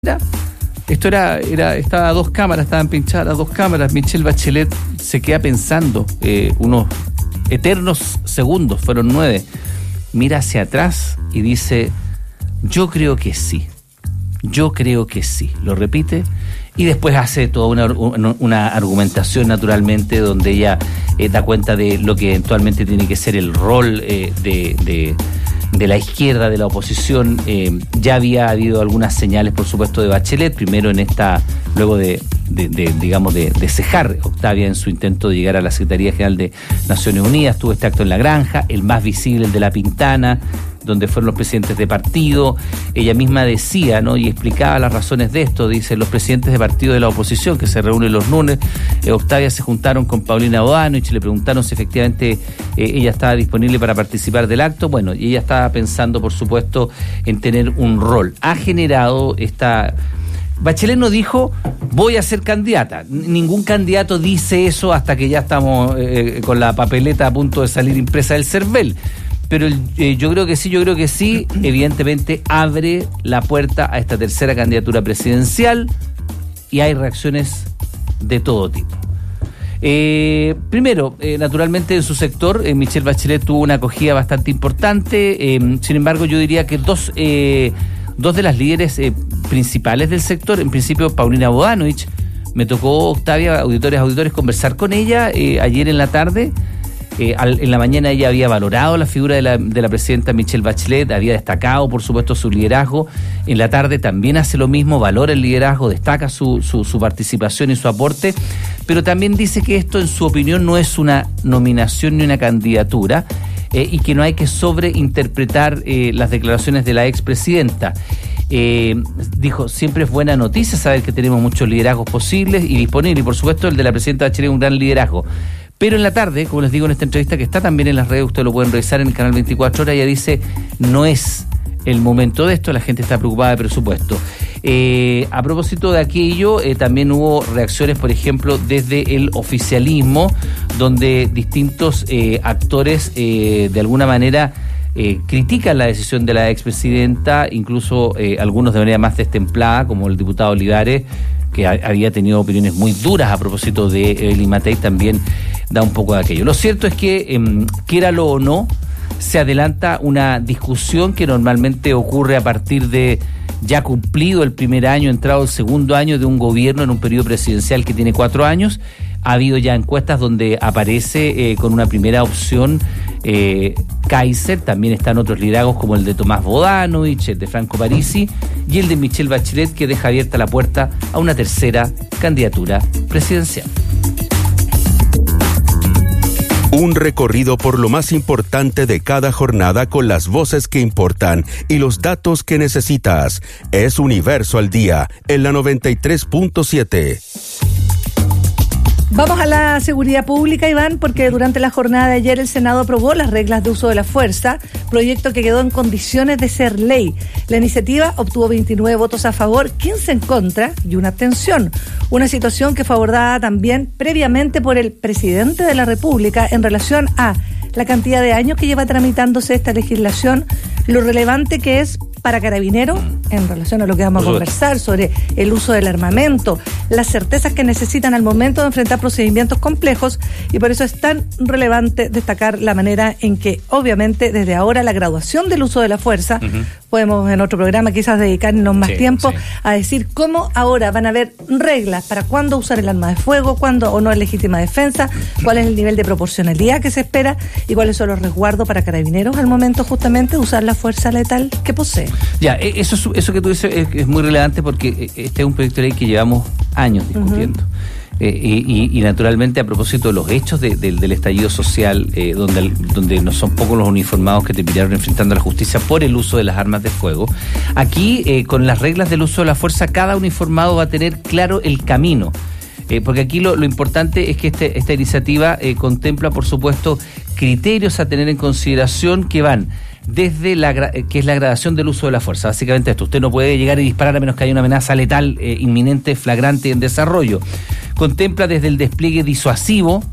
Estaba a dos cámaras, estaban pinchadas las dos cámaras. Michelle Bachelet se queda pensando unos eternos segundos, fueron 9. Mira hacia atrás y dice: yo creo que sí. Lo repite y después hace toda una argumentación, naturalmente, donde ella da cuenta de lo que eventualmente tiene que ser el rol de la izquierda, de la oposición. Ya había habido algunas señales, por supuesto, de Bachelet, primero luego de cejar Octavia en su intento de llegar a la Secretaría General de Naciones Unidas. Tuvo este acto en La Granja, el más visible, el de La Pintana, donde fueron los presidentes de partido. Ella misma decía, ¿no?, y explicaba las razones de esto. Dice: los presidentes de partido de la oposición que se reúnen los lunes, Octavia se juntaron con Paulina Bodanovich y le preguntaron si efectivamente ella estaba disponible para participar del acto. Bueno, y ella estaba pensando, por supuesto, en tener un rol. Ha generado esta... Bachelet no dijo: voy a ser candidata. Ningún candidato dice eso hasta que ya estamos con la papeleta a punto de salir impresa del CERVEL. Pero yo creo que sí, evidentemente abre la puerta a esta tercera candidatura presidencial, y hay reacciones de todo tipo. Primero, naturalmente en su sector, Michelle Bachelet tuvo una acogida bastante importante. Sin embargo, yo diría que dos de las líderes principales del sector, en principio Paulina Bodanovich, me tocó, Octavia, auditores, conversar con ella ayer en la tarde. En la mañana ella había valorado la figura de la presidenta Michelle Bachelet, había destacado, por supuesto, su liderazgo. En la tarde también hace lo mismo, valora el liderazgo, destaca su participación y su aporte, pero también dice que esto, en su opinión, no es una nominación ni una candidatura, y que no hay que sobreinterpretar las declaraciones de la expresidenta. Dijo: siempre es buena noticia saber que tenemos muchos liderazgos posibles y disponibles, y por supuesto el de la presidenta Bachelet es un gran liderazgo. Pero en la tarde, como les digo en esta entrevista, que está también en las redes, ustedes lo pueden revisar en el canal 24 Horas, ella dice: no es el momento de esto, la gente está preocupada de presupuesto. A propósito de aquello, también hubo reacciones, por ejemplo, desde el oficialismo, donde distintos actores de alguna manera critican la decisión de la expresidenta, incluso algunos de manera más destemplada, como el diputado Olivares, que había tenido opiniones muy duras a propósito de Evelyn Matei, también da un poco de aquello. Lo cierto es que, quiéralo o no, se adelanta una discusión que normalmente ocurre a partir de ya cumplido el primer año, entrado el segundo año de un gobierno en un periodo presidencial que tiene 4 años. Ha habido ya encuestas donde aparece con una primera opción Kaiser. También están otros liderazgos como el de Tomás Bodanovich, el de Franco Parisi y el de Michelle Bachelet, que deja abierta la puerta a una tercera candidatura presidencial. Un recorrido por lo más importante de cada jornada, con las voces que importan y los datos que necesitas. Es Universo al Día, en la 93.7. Vamos a la seguridad pública, Iván, porque durante la jornada de ayer el Senado aprobó las reglas de uso de la fuerza, proyecto que quedó en condiciones de ser ley. La iniciativa obtuvo 29 votos a favor, 15 en contra y una abstención. Una situación que fue abordada también previamente por el presidente de la República en relación a la cantidad de años que lleva tramitándose esta legislación, lo relevante que es para Carabineros en relación a lo que vamos a conversar sobre el uso del armamento, las certezas que necesitan al momento de enfrentar procedimientos complejos, y por eso es tan relevante destacar la manera en que, obviamente, desde ahora la graduación del uso de la fuerza, podemos en otro programa quizás dedicarnos más tiempo a decir cómo ahora van a haber reglas para cuándo usar el arma de fuego, cuándo o no es legítima defensa, cuál es el nivel de proporcionalidad que se espera y cuáles son los resguardos para Carabineros al momento justamente de usar la fuerza letal que posee. Ya, eso que tú dices es muy relevante, porque este es un proyecto de ley que llevamos años discutiendo. Y naturalmente, a propósito de los hechos del estallido social, donde no son pocos los uniformados que terminaron enfrentando a la justicia por el uso de las armas de fuego, aquí con las reglas del uso de la fuerza, cada uniformado va a tener claro el camino. Porque aquí lo importante es que esta iniciativa contempla, por supuesto, criterios a tener en consideración que van desde que es la gradación del uso de la fuerza. Básicamente esto: usted no puede llegar y disparar a menos que haya una amenaza letal inminente, flagrante, en desarrollo. Contempla desde el despliegue disuasivo,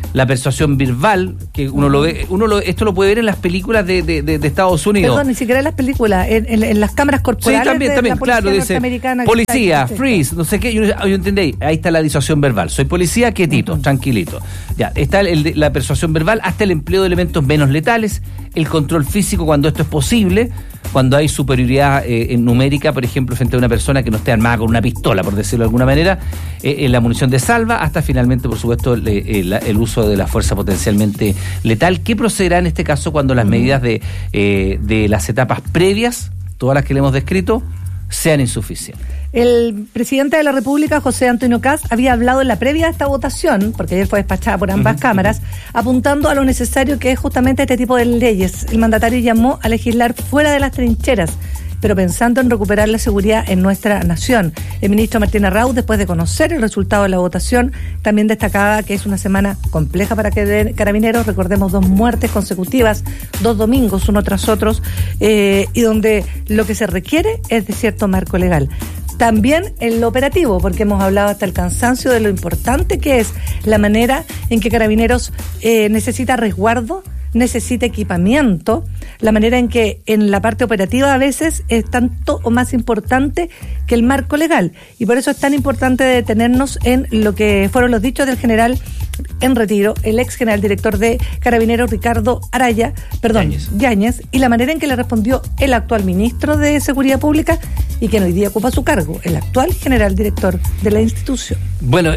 la persuasión verbal, que uno lo ve, esto lo puede ver en las películas de Estados Unidos. Perdón, ni siquiera en las películas, en las cámaras corporales. Sí, también, la policía claro, dice, policía, freeze, no sé qué, yo entendéis, ahí está la disuasión verbal, soy policía, quietito, tranquilito. Ya, está la persuasión verbal, hasta el empleo de elementos menos letales, el control físico cuando esto es posible, cuando hay superioridad numérica, por ejemplo, frente a una persona que no esté armada con una pistola, por decirlo de alguna manera, la munición de salva, hasta finalmente, por supuesto, el uso de la fuerza potencialmente letal, que procederá en este caso cuando las medidas de las etapas previas, todas las que le hemos descrito, sean insuficientes. El presidente de la República, José Antonio Kast, había hablado en la previa de esta votación, porque ayer fue despachada por ambas cámaras, apuntando a lo necesario que es justamente este tipo de leyes. El mandatario llamó a legislar fuera de las trincheras, pero pensando en recuperar la seguridad en nuestra nación. El ministro Martín Arrau, después de conocer el resultado de la votación, también destacaba que es una semana compleja para Carabineros. Recordemos 2 muertes consecutivas, 2 domingos uno tras otros, y donde lo que se requiere es de cierto marco legal. También en lo operativo, porque hemos hablado hasta el cansancio de lo importante que es la manera en que Carabineros necesita resguardo, necesita equipamiento, la manera en que en la parte operativa a veces es tanto o más importante que el marco legal. Y por eso es tan importante detenernos en lo que fueron los dichos del general en retiro, el ex general director de Carabineros, Ricardo Yáñez, y la manera en que le respondió el actual ministro de Seguridad Pública y quien hoy día ocupa su cargo, el actual general director de la institución. Bueno,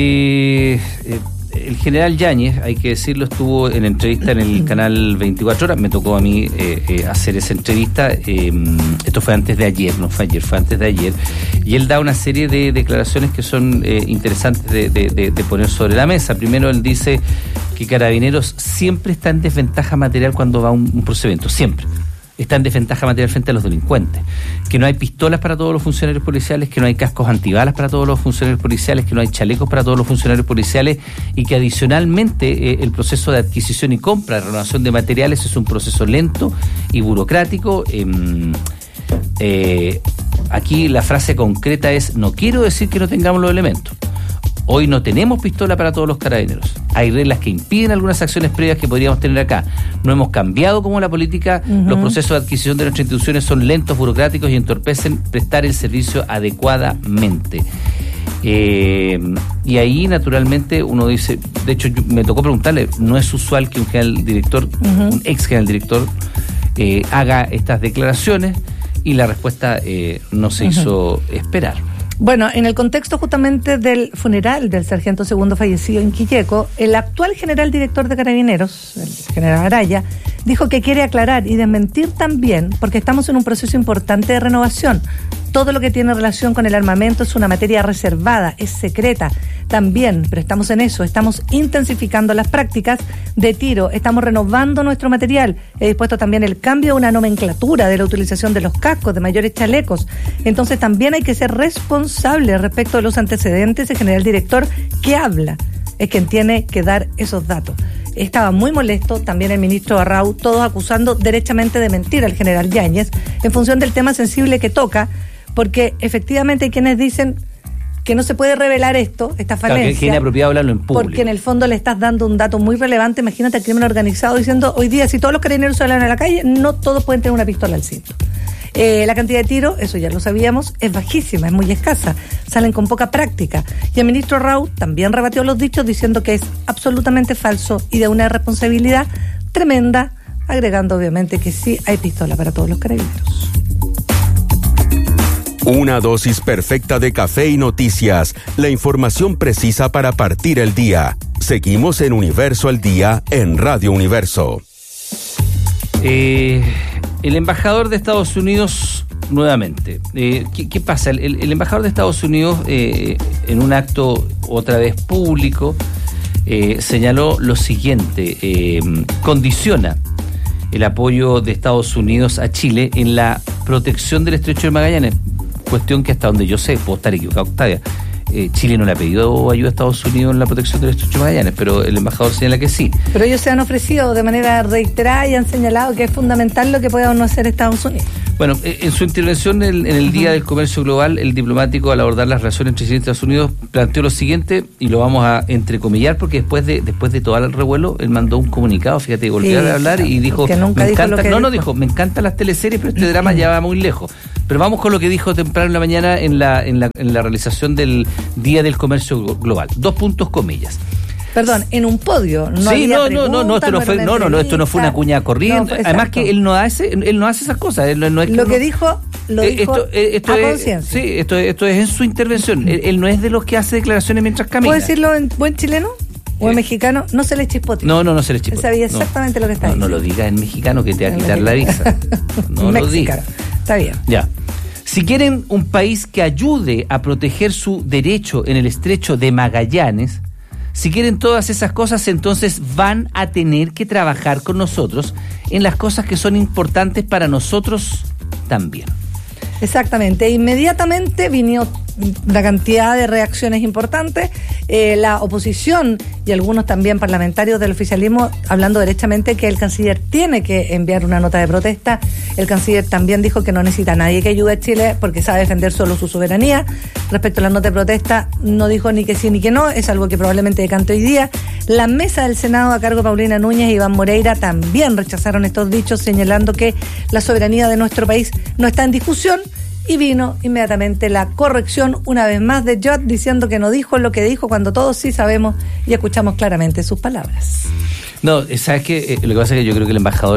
el general Yáñez, hay que decirlo, estuvo en entrevista en el canal 24 Horas, me tocó a mí hacer esa entrevista, esto fue antes de ayer, no fue ayer, fue antes de ayer, y él da una serie de declaraciones que son interesantes de poner sobre la mesa. Primero, él dice que Carabineros siempre está en desventaja material cuando va a un procedimiento, siempre. Está en desventaja material frente a los delincuentes, que no hay pistolas para todos los funcionarios policiales, que no hay cascos antibalas para todos los funcionarios policiales, que no hay chalecos para todos los funcionarios policiales, y que adicionalmente el proceso de adquisición y compra, de renovación de materiales es un proceso lento y burocrático. Aquí la frase concreta es: no quiero decir que no tengamos los elementos. Hoy no tenemos pistola para todos los carabineros. Hay reglas que impiden algunas acciones previas que podríamos tener acá. No hemos cambiado como la política. Los procesos de adquisición de nuestras instituciones son lentos, burocráticos y entorpecen prestar el servicio adecuadamente. Y ahí, naturalmente, uno dice... De hecho, me tocó preguntarle, no es usual que un general director, un ex general director, haga estas declaraciones, y la respuesta no se hizo esperar. Bueno, en el contexto justamente del funeral del sargento segundo fallecido en Quilleco, el actual general director de Carabineros, el general Araya, dijo que quiere aclarar y desmentir también, porque estamos en un proceso importante de renovación. Todo lo que tiene relación con el armamento es una materia reservada, es secreta también, pero estamos en eso, estamos intensificando las prácticas de tiro, estamos renovando nuestro material, he dispuesto también el cambio de una nomenclatura de la utilización de los cascos, de mayores chalecos. Entonces también hay que ser responsable respecto de los antecedentes. El general director que habla es quien tiene que dar esos datos. Estaba muy molesto también el ministro Arrau, todos acusando derechamente de mentir al general Yáñez en función del tema sensible que toca, porque efectivamente hay quienes dicen que no se puede revelar esta falencia. Claro, que es inapropiado hablarlo en público. Porque en el fondo le estás dando un dato muy relevante. Imagínate el crimen organizado diciendo, hoy día si todos los carabineros salen a la calle, no todos pueden tener una pistola al cinto. La cantidad de tiros, eso ya lo sabíamos, es bajísima, es muy escasa, salen con poca práctica. Y el ministro Arrau también rebatió los dichos diciendo que es absolutamente falso y de una responsabilidad tremenda, agregando obviamente que sí hay pistola para todos los carabineros. Una dosis perfecta de café y noticias, la información precisa para partir el día. Seguimos en Universo al Día en Radio Universo. El embajador de Estados Unidos, nuevamente, ¿qué pasa? El embajador de Estados Unidos, en un acto otra vez público, señaló lo siguiente: condiciona el apoyo de Estados Unidos a Chile en la protección del Estrecho de Magallanes, cuestión que hasta donde yo sé, puedo estar equivocado, Octavia, Chile no le ha pedido ayuda a Estados Unidos en la protección del Estrecho de Magallanes, pero el embajador señala que sí. Pero ellos se han ofrecido de manera reiterada y han señalado que es fundamental lo que pueda o no hacer Estados Unidos. Bueno, en su intervención en el Día del Comercio Global, el diplomático, al abordar las relaciones entre Chile y Estados Unidos, planteó lo siguiente, y lo vamos a entrecomillar, porque después de todo el revuelo, él mandó un comunicado, fíjate, volvió a hablar y dijo, me encantan las teleseries, pero este drama ya va muy lejos. Pero vamos con lo que dijo temprano en la mañana en la realización del Día del Comercio Global. 2 puntos, comillas. Perdón, en un podio. Esto no fue una cuña corriente. No, además que él no hace esas cosas. Él no es lo que dijo a conciencia. Sí, esto es en su intervención. Él no es de los que hace declaraciones mientras camina. ¿Puedo decirlo en buen chileno? ¿O en mexicano? No se le chispote. No se le chispote. Sabía exactamente lo que está diciendo. No lo digas en mexicano, que te va a quitar la visa. No lo digas. Está bien. Ya. Si quieren un país que ayude a proteger su derecho en el estrecho de Magallanes, si quieren todas esas cosas, entonces van a tener que trabajar con nosotros en las cosas que son importantes para nosotros también. Exactamente. Inmediatamente vino una cantidad de reacciones importantes. La oposición y algunos también parlamentarios del oficialismo hablando derechamente que el canciller tiene que enviar una nota de protesta. El canciller también dijo que no necesita a nadie que ayude a Chile porque sabe defender solo su soberanía. Respecto a la nota de protesta, no dijo ni que sí ni que no, es algo que probablemente decante hoy día. La mesa del Senado a cargo de Paulina Núñez y Iván Moreira también rechazaron estos dichos, señalando que la soberanía de nuestro país no está en discusión. Y vino inmediatamente la corrección una vez más de Jot diciendo que no dijo lo que dijo cuando todos sí sabemos y escuchamos claramente sus palabras. No, ¿sabes qué? Lo que pasa es que yo creo que el embajador...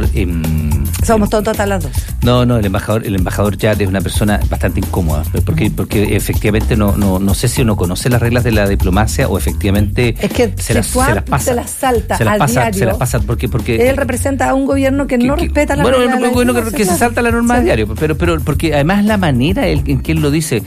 Somos tontos las dos. No, el embajador Jad es una persona bastante incómoda, porque efectivamente no sé si uno conoce las reglas de la diplomacia o efectivamente es que se las salta al diario. Se las pasa porque él representa a un gobierno que no respeta la regla. Bueno, un gobierno que se salta la norma a diario, pero porque además la manera en que él lo dice,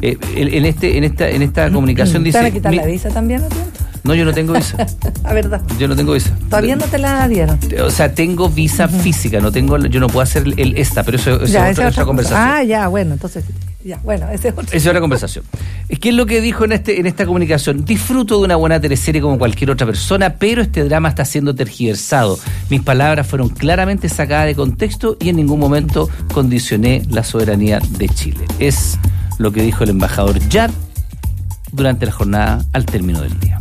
en esta comunicación dice... ¿Te van a quitar la visa también, no tiento? No, yo no tengo visa. La verdad. Yo no tengo visa. Todavía no te la dieron. O sea, tengo visa física, yo no puedo hacer el esta, pero eso es otra conversación. Ah, ya, bueno, entonces, esa es otra conversación. ¿Qué es lo que dijo en esta comunicación? Disfruto de una buena teleserie como cualquier otra persona, pero este drama está siendo tergiversado. Mis palabras fueron claramente sacadas de contexto y en ningún momento condicioné la soberanía de Chile. Es lo que dijo el embajador Jad durante la jornada al término del día.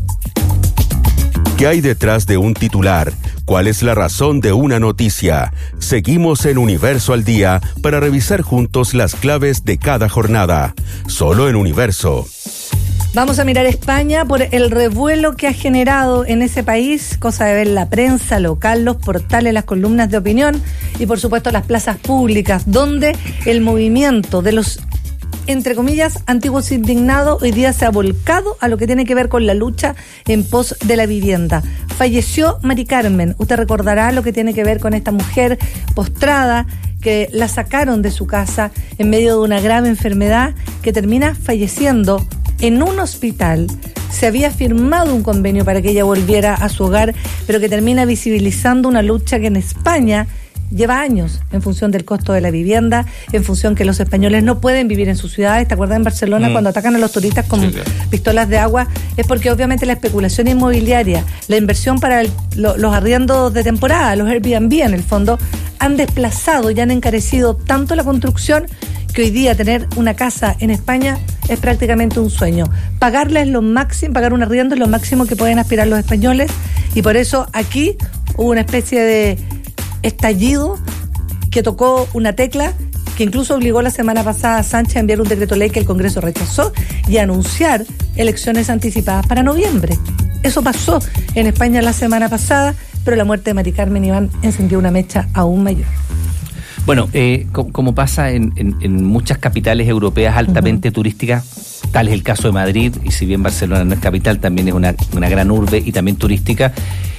¿Qué hay detrás de un titular? ¿Cuál es la razón de una noticia? Seguimos en Universo al Día para revisar juntos las claves de cada jornada. Solo en Universo. Vamos a mirar España por el revuelo que ha generado en ese país, cosa de ver la prensa local, los portales, las columnas de opinión y por supuesto las plazas públicas, donde el movimiento de los, entre comillas, antiguos indignados hoy día se ha volcado a lo que tiene que ver con la lucha en pos de la vivienda. Falleció Mari Carmen, usted recordará lo que tiene que ver con esta mujer postrada que la sacaron de su casa en medio de una grave enfermedad que termina falleciendo en un hospital. Se había firmado un convenio para que ella volviera a su hogar, pero que termina visibilizando una lucha que en España lleva años en función del costo de la vivienda, en función que los españoles no pueden vivir en sus ciudades. ¿Te acuerdas en Barcelona cuando atacan a los turistas con pistolas de agua? Es porque obviamente la especulación inmobiliaria, la inversión para los arriendos de temporada, los Airbnb en el fondo, han desplazado y han encarecido tanto la construcción que hoy día tener una casa en España es prácticamente un sueño. Pagarla es lo máximo, pagar un arriendo es lo máximo que pueden aspirar los españoles, y por eso aquí hubo una especie de estallido que tocó una tecla que incluso obligó la semana pasada a Sánchez a enviar un decreto ley que el Congreso rechazó y a anunciar elecciones anticipadas para noviembre. Eso pasó en España la semana pasada, pero la muerte de Mari Carmen, Iván, encendió una mecha aún mayor. Bueno, como pasa en muchas capitales europeas altamente turísticas, tal es el caso de Madrid, y si bien Barcelona no es capital, también es una gran urbe y también turística.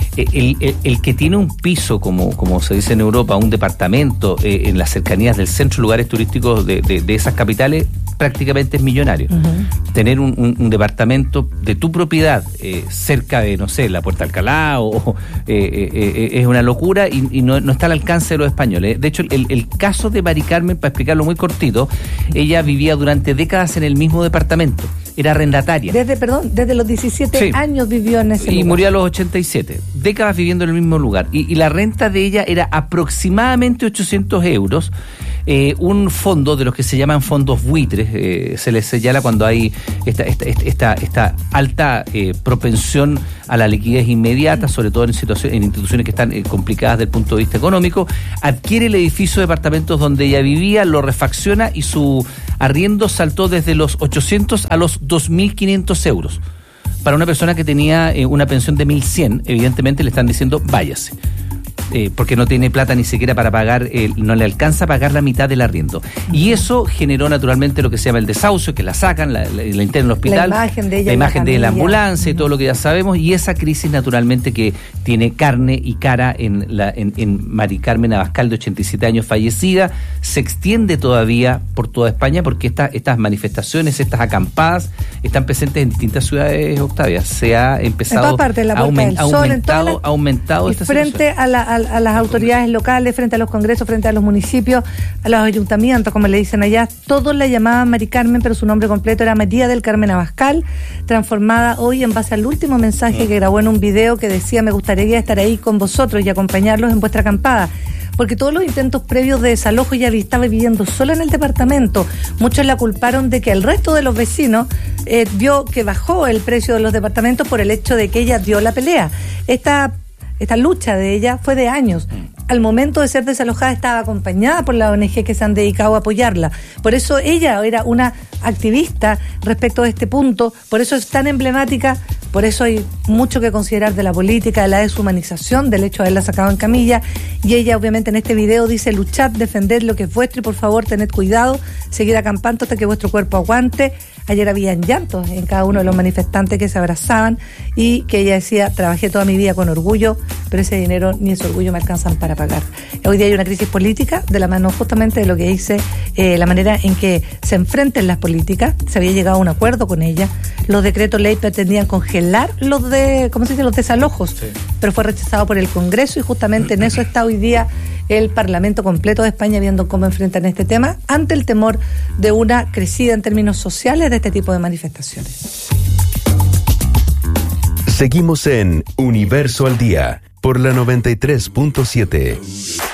El que tiene un piso, como se dice en Europa, un departamento en las cercanías del centro, lugares turísticos de esas capitales, prácticamente es millonario. Tener un departamento de tu propiedad cerca de, no sé, la Puerta Alcalá es una locura y no está al alcance de los españoles. De hecho, el caso de Mari Carmen, para explicarlo muy cortito, ella vivía durante décadas en el mismo departamento. Era arrendataria. Desde los 17 años vivió en ese lugar. Y murió a los 87. Décadas viviendo en el mismo lugar. Y la renta de ella era aproximadamente 800 euros. un fondo de los que se llaman fondos buitres. Se les señala cuando hay esta alta propensión a la liquidez inmediata, sobre todo en instituciones que están complicadas desde el punto de vista económico. Adquiere el edificio de departamentos donde ella vivía, lo refacciona y su arriendo saltó desde los 800 a los 2.500 euros. Para una persona que tenía una pensión de 1.100, evidentemente le están diciendo váyase. Porque no tiene plata ni siquiera para pagar, no le alcanza a pagar la mitad del arriendo. Y eso generó naturalmente lo que se llama el desahucio, que la sacan, la internan en el hospital, la imagen de la ambulancia y todo lo que ya sabemos, y esa crisis naturalmente que tiene carne y cara en Mari Carmen Abascal, de 87 años, fallecida, se extiende todavía por toda España, porque estas manifestaciones, estas acampadas, están presentes en distintas ciudades, Octavia. Se ha empezado, en todas partes, la aumentado esta frente a las autoridades locales, frente a los congresos, frente a los municipios, a los ayuntamientos, como le dicen allá, todos la llamaban Mari Carmen, pero su nombre completo era María del Carmen Abascal, transformada hoy en base al último mensaje que grabó en un video que decía: me gustaría estar ahí con vosotros y acompañarlos en vuestra acampada. Porque todos los intentos previos de desalojo ella estaba viviendo sola en el departamento. Muchos la culparon de que el resto de los vecinos vio que bajó el precio de los departamentos por el hecho de que ella dio la pelea. Esta lucha de ella fue de años. Al momento de ser desalojada estaba acompañada por la ONG que se han dedicado a apoyarla. Por eso ella era una activista respecto a este punto, por eso es tan emblemática, por eso hay mucho que considerar de la política, de la deshumanización, del hecho de haberla sacado en camilla. Y ella obviamente en este video dice: luchad, defended lo que es vuestro y por favor tened cuidado, seguid acampando hasta que vuestro cuerpo aguante. Ayer habían llantos en cada uno de los manifestantes que se abrazaban y que ella decía: trabajé toda mi vida con orgullo, pero ese dinero ni ese orgullo me alcanzan para pagar. Hoy día hay una crisis política de la mano justamente de lo que dice la manera en que se enfrentan las políticas. Se había llegado a un acuerdo con ella. Los decretos ley pretendían congelar los desalojos, sí, pero fue rechazado por el Congreso y justamente en eso está hoy día el Parlamento completo de España, viendo cómo enfrentan este tema ante el temor de una crecida en términos sociales de este tipo de manifestaciones. Seguimos en Universo al Día por la 93.7.